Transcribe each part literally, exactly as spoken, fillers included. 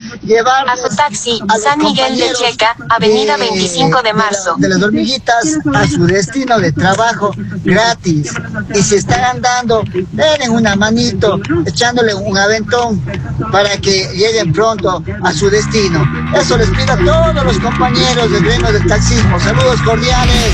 llevar a su taxi, San Miguel de Checa, avenida veinticinco de marzo. De, la, de las hormiguitas a su destino de trabajo gratis. Y si están andando, denle una manito, echándole un aventón para que lleguen pronto a su destino. Eso les pido a todos los compañeros del gremio del taxismo. Saludos cordiales.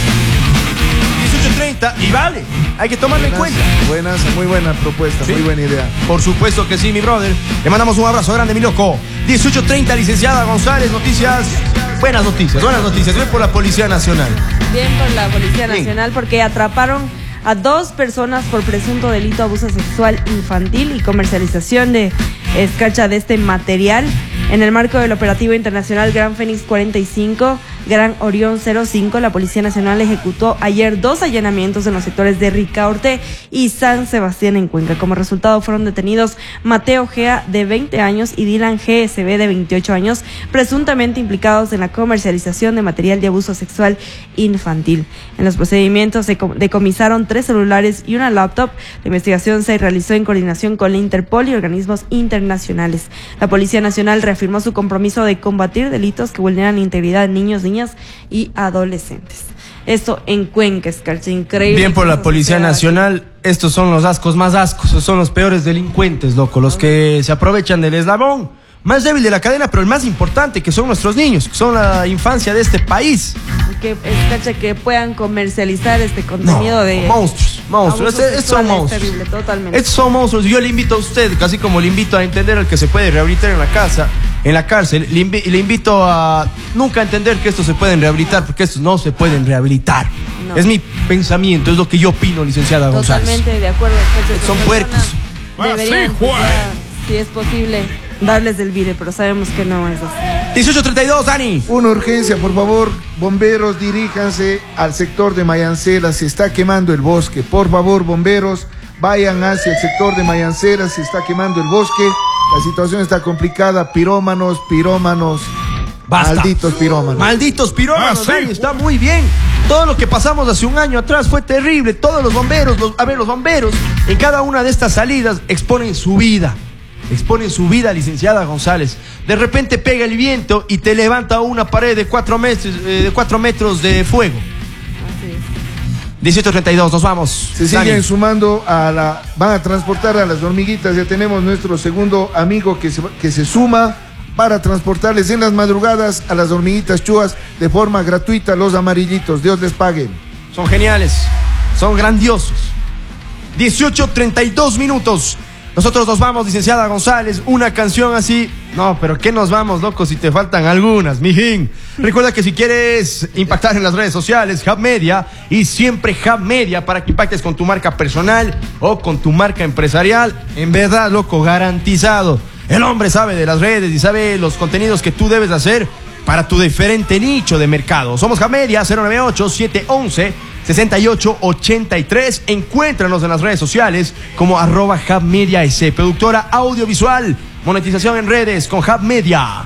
dieciocho treinta y vale, hay que tomarlo en cuenta. Buenas, muy buena propuesta, ¿sí? Muy buena idea. Por supuesto que sí, mi brother. Le mandamos un abrazo grande, mi loco. dieciocho treinta, licenciada González, noticias. Buenas noticias, buenas noticias. Bien por la Policía Nacional. Bien por la Policía Nacional, Bien. Porque atraparon a dos personas por presunto delito de abuso sexual infantil y comercialización de escarcha de este material en el marco del operativo internacional Gran Fénix cuarenta y cinco, Gran Orión cero cinco. La Policía Nacional ejecutó ayer dos allanamientos en los sectores de Ricaurte y San Sebastián en Cuenca. Como resultado fueron detenidos Mateo Gea, de veinte años, y Dylan G S B, de veintiocho años, presuntamente implicados en la comercialización de material de abuso sexual infantil. En los procedimientos se decomisaron tres celulares y una laptop. La investigación se realizó en coordinación con la Interpol y organismos internacionales. La Policía Nacional reafirmó su compromiso de combatir delitos que vulneran la integridad de niños, niñas y adolescentes. Esto en Cuenca, Escarcha, increíble. Bien por la Policía Nacional. Estos son los ascos más ascos, son los peores delincuentes, loco, los que se aprovechan del eslabón más débil de la cadena, pero el más importante, que son nuestros niños, que son la infancia de este país. Que, Escarcha, que puedan comercializar este contenido no, de... monstruos, monstruos, estos es, son monstruos. Es terrible, totalmente. Estos son monstruos. Yo le invito a usted, casi como le invito a entender al que se puede rehabilitar en la casa, en la cárcel, le, invi le invito a nunca entender que estos se pueden rehabilitar, porque estos no se pueden rehabilitar. No. Es mi pensamiento, es lo que yo opino, licenciada González. Totalmente de acuerdo. Escarcha, son puercos. Deberían, pues, ya, si es posible, darles del vire, pero sabemos que no es así. dieciocho treinta y dos, Dani. Una urgencia, por favor, bomberos, diríjanse al sector de Mayancera, se está quemando el bosque. Por favor, bomberos, vayan hacia el sector de Mayancera, se está quemando el bosque. La situación está complicada, pirómanos, pirómanos. Basta. Malditos pirómanos. Malditos pirómanos, ah, sí. Dani, está muy bien. Todo lo que pasamos hace un año atrás fue terrible. Todos los bomberos, los, a ver, los bomberos en cada una de estas salidas exponen su vida. Exponen su vida, licenciada González. De repente pega el viento y te levanta una pared de cuatro metros, eh, de cuatro metros de fuego. Así es. dieciocho treinta y dos, nos vamos. Se siguen Dani. sumando a la... Van a transportar a las hormiguitas. Ya tenemos nuestro segundo amigo que se, que se suma para transportarles en las madrugadas a las hormiguitas chúas de forma gratuita, los amarillitos. Dios les pague. Son geniales, son grandiosos. dieciocho treinta y dos minutos. Nosotros nos vamos, licenciada González, una canción así. No, pero ¿qué nos vamos, loco, si te faltan algunas, mijín? Recuerda que si quieres impactar en las redes sociales, Hub Media, y siempre Hub Media, para que impactes con tu marca personal o con tu marca empresarial. En verdad, loco, garantizado. El hombre sabe de las redes y sabe los contenidos que tú debes hacer para tu diferente nicho de mercado. Somos Hub Media, cero nueve ocho, siete once, sesenta y ocho ochenta y tres. Encuéntranos en las redes sociales como arroba Hub Media S. Productora audiovisual, monetización en redes con Hub Media.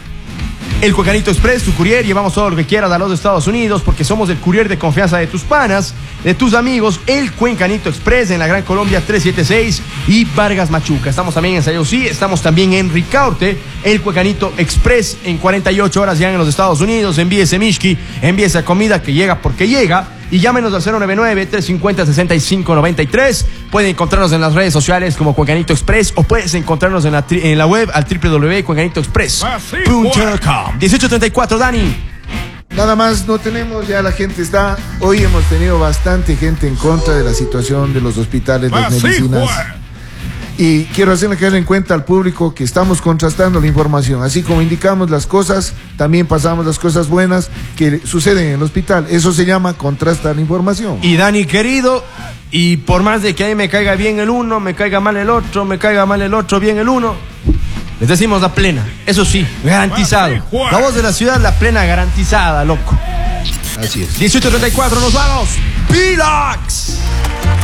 El Cuencanito Express, tu courier, llevamos todo lo que quieras a los Estados Unidos, porque somos el courier de confianza de tus panas, de tus amigos. El Cuencanito Express en la Gran Colombia trescientos setenta y seis y Vargas Machuca. Estamos también en Sayosí, estamos también en Ricaurte. El Cuencanito Express en cuarenta y ocho horas ya en los Estados Unidos. Envíe ese Mishki, envíe esa comida que llega porque llega. Y llámenos al cero nueve nueve, tres cinco cero, seis cinco nueve tres. Pueden encontrarnos en las redes sociales como Cuencanito Express, o puedes encontrarnos en la, en la web al w w w punto cuencanito express punto com. dieciocho treinta y cuatro, Dani. Nada más, no tenemos, ya la gente está... Hoy hemos tenido bastante gente en contra de la situación de los hospitales, las medicinas. Y quiero hacerle caer en cuenta al público que estamos contrastando la información. Así como indicamos las cosas, también pasamos las cosas buenas que suceden en el hospital. Eso se llama contrastar la información. Y Dani, querido, y por más de que a mí me caiga bien el uno, me caiga mal el otro, me caiga mal el otro, bien el uno, les decimos la plena. Eso sí, garantizado. La voz de la ciudad, la plena garantizada, loco. Así es. dieciocho treinta y cuatro, nos vamos. Pilax.